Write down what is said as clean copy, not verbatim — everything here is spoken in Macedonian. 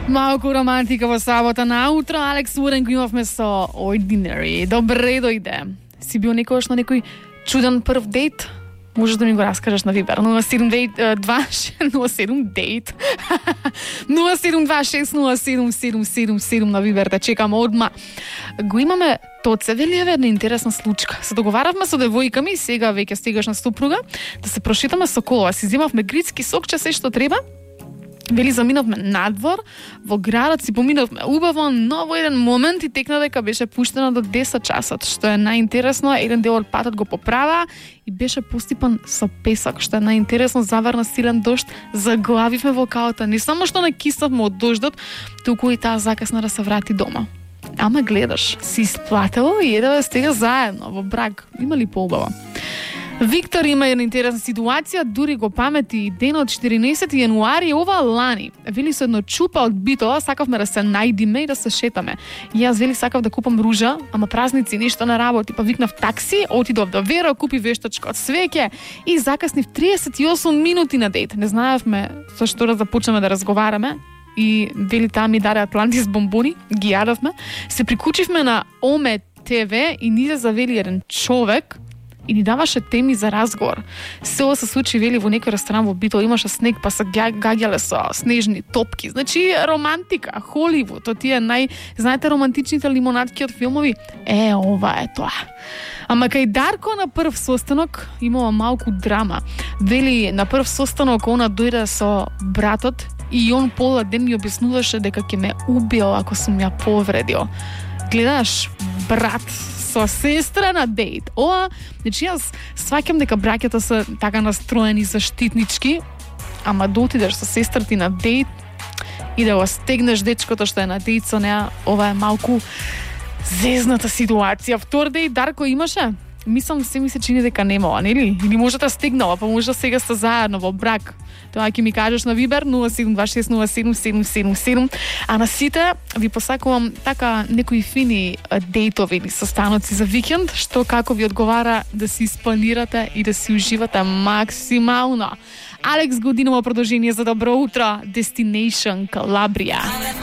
Малко романтика во сабота наутро. Алекс Уорен го имавме со Ordinary. Добре дојде. Си бил некојаш на некој чуден прв дейт? Можеш да ми го раскажеш на Вибер. 072-607-0777 на Вибер. Да чекам одма. Го имаме Тоце, вели една интересна случка. Се договаравме со девојка ми, сега веќе стигаш на супруга, да се прошетаме со кола. Си земавме грицки сокче, се што треба. Вели заминавме надвор, во градот си поминавме убаво, но во еден момент и текна дека беше пуштена до 10 часот, што е најинтересно, еден дел од патот го поправа и беше посипан со песок, што е најинтересно, заврна силен дожд, заглавивме во каота, не само што накиснавме од дождот, туку и таа закасна да се врати дома. Ама гледаш, си исплатело и едеве стега заедно во брак, има ли поубаво? Виктор има една интересна ситуација, дури го памети и денот 14 јануари ова лани. Вели со едно чупа од битола, сакавме да се најдиме и да се шетаме. И јас вели сакав да купам ружа, ама празници ништо на работи, па викнав такси, отидов до Веро, купи вештачка од свеќе и закаснив 38 минути на дейт. Не знаевме со што да започнеме да разговараме. И вели таа ми даде Атлантис бомбони, ги јадовме. Се прикучивме на Оме ТВ и ни завели еден човек и ни даваше теми за разговор. Се ова се случи, вели, во некој ресторан во Битол, имаше снег, па се гаѓале со снежни топки. Значи, романтика, Холивуд, тие знаете романтичните лимонадки од филмови? Ова е тоа. Ама кај Дарко на прв состанок имала малку драма. Вели, на прв состанок она дојде со братот и он пола ден ми објаснуваше дека ќе ме убил ако сум ја повредил. Гледаш, брат со сестра на дейт. Ова, значи јас сваќам дека браќата се така настроени заштитнички, ама да отидеш со сестра ти на дейт и да го стегнеш дечкото што е на дейт со неа, ова е малку зезната ситуација. Втор дейт Дарко имаше? Мислам, се ми се чини дека немала, нели? Или може да стигнала, па може сега сте заедно во брак. Тоа ќе ми кажеш на Вибер 072607777. А на сите ви посакувам така некои фини дейтови или состаноци за викенд, што како ви одговара да си испланирате и да си уживате максимално. Алекс Годинова продолжение за добро утро. Destination Calabria.